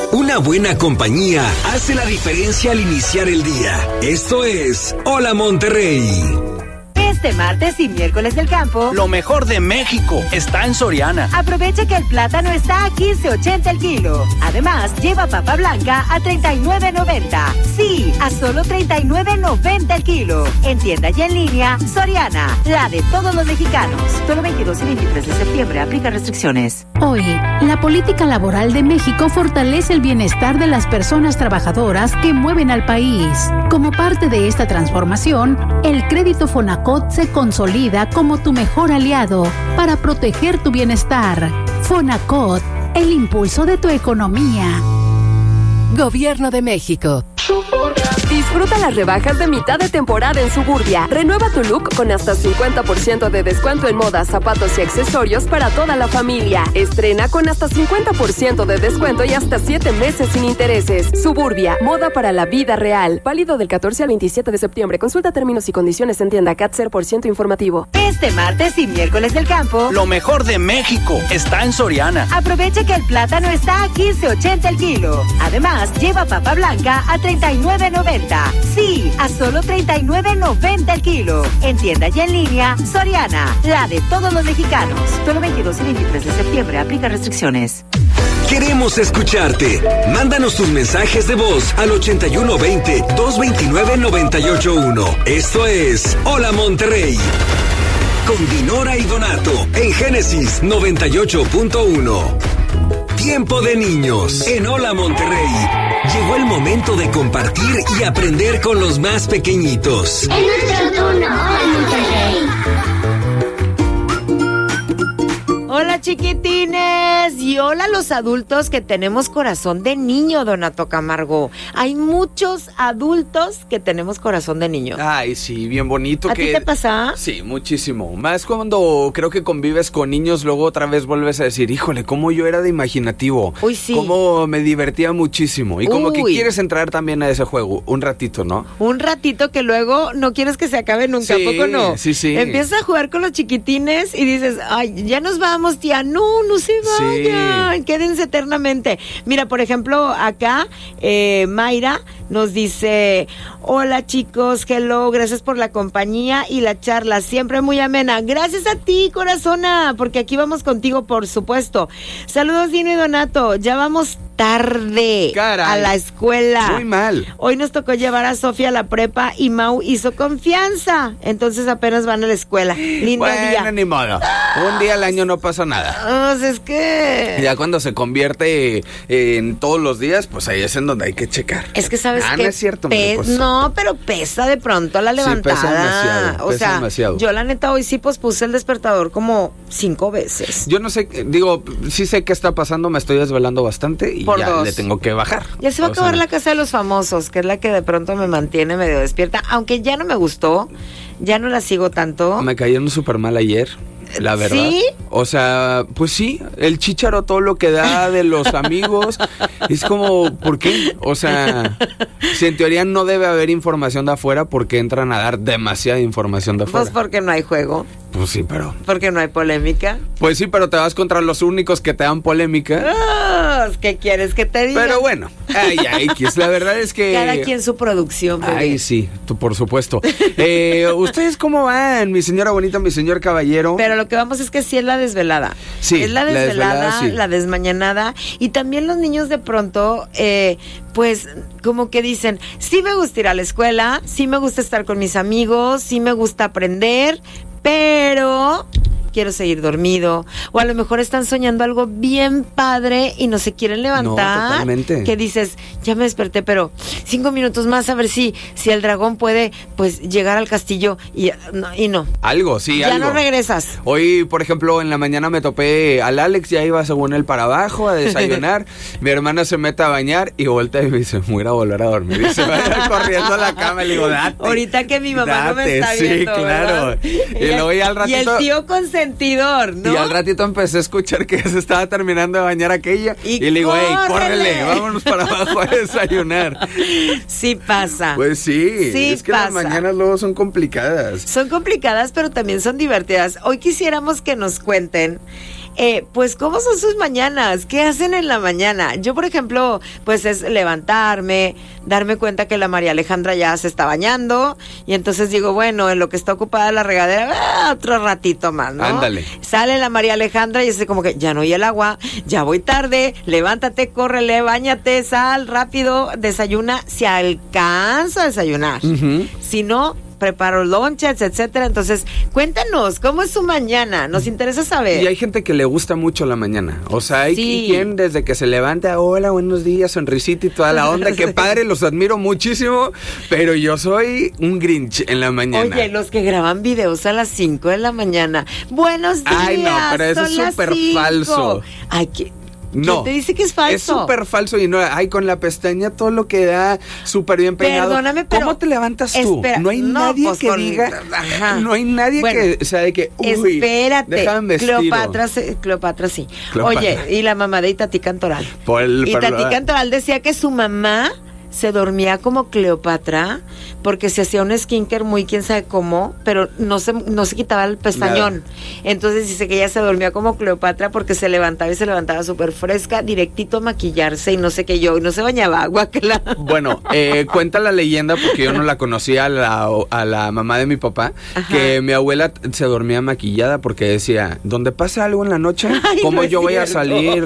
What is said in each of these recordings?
Una buena compañía hace la diferencia al iniciar el día. Esto es Hola Monterrey. Este martes y miércoles del campo, lo mejor de México está en Soriana. Aprovecha que el plátano está a 15.80 el kilo. Además, lleva papa blanca a 39.90. Sí, a solo 39.90 el kilo. En tienda y en línea, Soriana, la de todos los mexicanos. Solo 22 y 23 de septiembre, aplica restricciones. Hoy, la política laboral de México fortalece el bienestar de las personas trabajadoras que mueven al país. Como parte de esta transformación, el crédito Fonacot se consolida como tu mejor aliado para proteger tu bienestar. Fonacot, el impulso de tu economía. Gobierno de México. Disfruta las rebajas de mitad de temporada en Suburbia. Renueva tu look con hasta 50% de descuento en moda, zapatos y accesorios para toda la familia. Estrena con hasta 50% de descuento y hasta 7 meses sin intereses. Suburbia, moda para la vida real. Válido del 14 al 27 de septiembre. Consulta términos y condiciones en tienda CAT 0% informativo. Este martes y miércoles del campo, lo mejor de México está en Soriana. Aprovecha que el plátano está a 15.80 el kilo. Además, lleva papa blanca a 39.90. Sí, a solo 39.90 el kilo. En tienda y en línea, Soriana, la de todos los mexicanos. Solo 22 y 23 de septiembre, aplica restricciones. Queremos escucharte. Mándanos tus mensajes de voz al 8120-229-981. Esto es Hola Monterrey. Con Dinora y Donato en Génesis 98.1. Tiempo de niños en Hola Monterrey. Llegó el momento de compartir y aprender con los más pequeñitos. Es nuestro turno, Hola Monterrey. Hola chiquitines y hola los adultos que tenemos corazón de niño, Donato Camargo. Hay muchos adultos que tenemos corazón de niño. Ay, sí, bien bonito. ¿A ti te pasa? Sí, muchísimo. Más cuando creo que convives con niños, luego otra vez vuelves a decir, híjole, cómo yo era de imaginativo. Uy, sí. Cómo me divertía muchísimo. Y como que quieres entrar también a ese juego, un ratito, ¿no? Un ratito que luego no quieres que se acabe nunca, sí, ¿a poco no? Sí, sí. Empiezas a jugar con los chiquitines y dices, ay, ya nos vamos, tía. No se vayan, sí. Quédense eternamente. Mira, por ejemplo, acá Mayra nos dice, hola chicos, hello, gracias por la compañía y la charla, siempre muy amena. Gracias a ti, corazona, porque aquí vamos contigo, por supuesto. Saludos, Dino y Donato, ya vamos tarde. Caray, a la escuela. Muy mal. Hoy nos tocó llevar a Sofía a la prepa y Mau hizo confianza, entonces apenas van a la escuela. Lindo día. Bueno, ni modo. Un día al año no pasa nada. Pues es que... Ya cuando se convierte en todos los días, pues ahí es en donde hay que checar. Es que sabes que... No es cierto. No, pero pesa de pronto la levantada. Sí, pesa demasiado. O sea, demasiado. Yo la neta hoy sí pospuse el despertador como 5 veces. Yo no sé, digo, sí sé qué está pasando, me estoy desvelando bastante y por ya 2. Le tengo que bajar. Ya se va a acabar la casa de los famosos, que es la que de pronto me mantiene medio despierta, aunque ya no me gustó, ya no la sigo tanto. Me cayeron súper mal ayer. La verdad. ¿Sí? O sea, pues sí, el chícharo, todo lo que da de los amigos, es como, ¿por qué? O sea, si en teoría no debe haber información de afuera, porque entran a dar demasiada información de afuera. Pues porque no hay juego. Pues sí, pero... Porque no hay polémica. Pues sí, pero te vas contra los únicos que te dan polémica. ¿Qué quieres que te diga? Pero bueno, la verdad es que... Cada quien su producción, bebé. Ay, sí, tú, por supuesto. ¿Ustedes cómo van, mi señora bonita, mi señor caballero? Pero lo que vamos es que sí es la desvelada. Sí, es la desvelada, sí. La desmañanada. Y también los niños de pronto, pues, como que dicen, sí me gusta ir a la escuela, sí me gusta estar con mis amigos, sí me gusta aprender, pero quiero seguir dormido, o a lo mejor están soñando algo bien padre y no se quieren levantar. No, totalmente. Que dices, ya me desperté, pero 5 minutos más a ver si el dragón puede, pues, llegar al castillo y no. Algo, sí, ya algo. no regresas. Hoy, por ejemplo, en la mañana me topé al Alex, ya iba según él para abajo a desayunar. Mi hermana se mete a bañar y voltea y me dice, voy a ir a volver a dormir. Y se va corriendo a la cama y le digo, date. Ahorita que mi mamá no me está viendo, sí, claro. ¿verdad? Y luego ya al ratito... Y el tío consentidor, ¿no? Y al ratito empecé a escuchar que se estaba terminando de bañar aquella. Y le digo, hey, córrele, vámonos para abajo a desayunar. Sí pasa. Pues sí, es que pasa. las mañanas luego son complicadas. Son complicadas, pero también son divertidas. Hoy quisiéramos que nos cuenten Pues, ¿cómo son sus mañanas? ¿Qué hacen en la mañana? Yo, por ejemplo, pues es levantarme, darme cuenta que la María Alejandra ya se está bañando, y entonces digo, bueno, en lo que está ocupada la regadera, otro ratito más, ¿no? Ándale. Sale la María Alejandra y es como que ya no hay el agua, ya voy tarde, levántate, córrele, báñate, sal, rápido, desayuna, si alcanza a desayunar. Si no, preparo lonches, etcétera. Entonces, cuéntanos, ¿cómo es su mañana? Nos interesa saber. Y hay gente que le gusta mucho la mañana. O sea, hay Sí. quien desde que se levanta, hola, buenos días, sonrisita y toda la onda. Qué padre, los admiro muchísimo, pero yo soy un Grinch en la mañana. Oye, los que graban videos a las 5 de la mañana. Buenos días. Ay, no, pero eso son es las súper 5. falso. Ay, ¿quién No. te dice que es falso? Es súper falso y no, ay, con la pestaña todo lo que da súper bien peinado. Perdóname, pero ¿Cómo te levantas tú? espera, No hay no, nadie pues que con- diga, ajá. no hay nadie Bueno, que sea de que, uy, espérate, déjame vestir. Cleopatra sí. Cleopatra. Oye, y la mamá de Itatí Cantoral. Y Itatí Cantoral decía que su mamá se dormía como Cleopatra porque se hacía un skincare muy quién sabe cómo, pero no se quitaba el pestañón. Entonces dice que ella se dormía como Cleopatra porque se levantaba súper fresca, directito a maquillarse y no sé qué yo, y no se bañaba, guácala. Bueno, cuenta la leyenda, porque yo no la conocía, a la mamá de mi papá, Ajá. que mi abuela se dormía maquillada porque decía, donde pasa algo en la noche, Ay, ¿cómo no es yo voy a cierto. salir,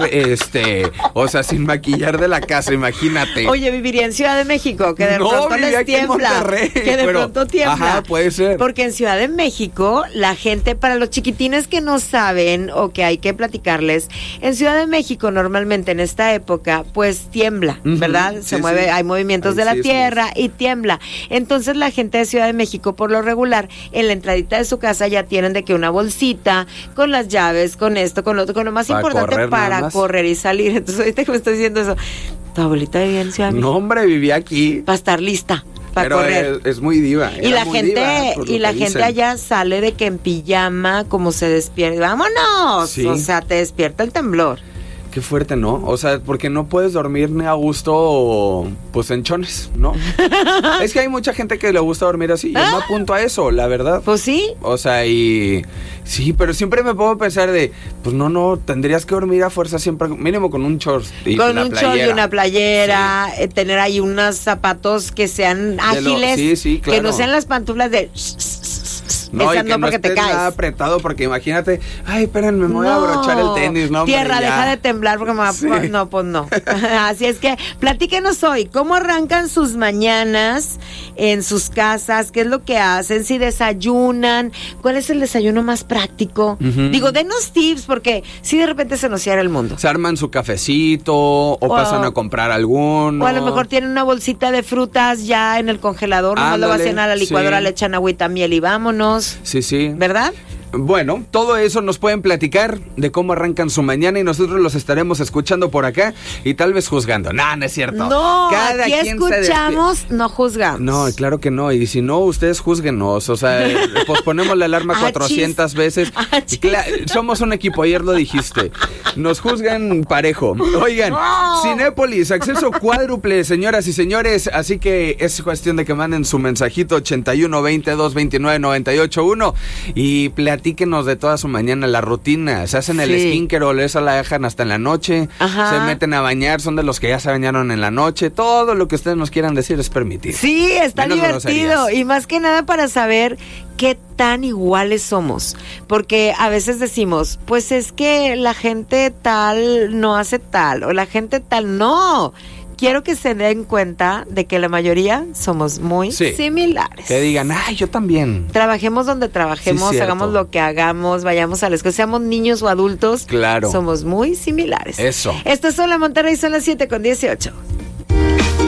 o sea, sin maquillar de la casa? Imagínate. Oye, viviría en Ciudad de México, que de No, pronto vivía les aquí en tiembla. Monterrey, Que de pero- pronto tiembla. ajá, puede ser. Porque en Ciudad de México, la gente, para los chiquitines que no saben o que hay que platicarles, en Ciudad de México normalmente en esta época, pues tiembla, Ujú, ¿verdad? sí, Se mueve, sí. hay movimientos Ay, de la sí, tierra y tiembla. Entonces la gente de Ciudad de México, por lo regular, en la entradita de su casa ya tienen de que una bolsita con las llaves, con esto, con lo otro, con lo más Para importante correr nada para más. correr y salir. Entonces ahorita que me estoy diciendo eso, tu abuelita vivía en Ciudad de México No, hombre, vivía aquí. para estar lista, para Pero correr. es muy diva. Y era la muy gente, diva, por lo y la que gente dicen. allá sale de que en pijama, como se despierta, ¡vámonos! Sí. O sea, te despierta el temblor. Qué fuerte, ¿no? O sea, porque no puedes dormir ni a gusto, pues en chones, ¿no? Es que hay mucha gente que le gusta dormir así. Yo me apunto a eso, la verdad. Pues sí. O sea, y sí, pero siempre me puedo pensar de, pues no, tendrías que dormir a fuerza siempre, mínimo con un short y Con la un short y playera. una playera, tener ahí unos zapatos que sean ágiles, sí, claro. que no sean las pantuflas de... No, y esas que no no porque te estés nada caes. apretado, porque imagínate, ay, espérenme, me voy a abrochar el tenis, ¿no? hombre, Tierra, ya. deja de temblar porque me va Sí. No, pues no. Así es que platíquenos hoy, ¿cómo arrancan sus mañanas en sus casas? ¿Qué es lo que hacen? Si desayunan, ¿cuál es el desayuno más práctico? Ujú. Digo, denos tips porque si de repente se nos cierra el mundo. Se arman su cafecito o pasan a comprar alguno. O a lo mejor tienen una bolsita de frutas ya en el congelador, nomás lo Ándale, vacían a la licuadora, sí. le echan agüita, miel y vámonos. Sí. ¿Verdad? Bueno, todo eso nos pueden platicar de cómo arrancan su mañana y nosotros los estaremos escuchando por acá y tal vez juzgando. No es cierto. No, Cada aquí quien se escuchamos, no juzgamos. No, claro que no. Y si no, ustedes júzguenos. O sea, posponemos la alarma 400 veces. Achis. Somos un equipo, ayer lo dijiste. Nos juzgan parejo. Oigan, No. Cinépolis, acceso cuádruple, señoras y señores. Así que es cuestión de que manden su mensajito 81 22 29 98 1 y platíquenos de toda su mañana, la rutina. Se hacen el Sí. skincare o esa la dejan hasta en la noche. Ajá. Se meten a bañar, son de los que ya se bañaron en la noche. Todo lo que ustedes nos quieran decir es permitido. Sí, está Menos divertido. groserías. Y más que nada para saber qué tan iguales somos. Porque a veces decimos, pues es que la gente tal no hace tal, o la gente tal no. Quiero que se den cuenta de que la mayoría somos muy Sí. similares. Que digan, ay, yo también. Trabajemos donde trabajemos, Sí, cierto. hagamos lo que hagamos, vayamos a la escuela, seamos niños o adultos. Claro. Somos muy similares. Eso. Esto es Hola Monterrey, son las 7:18.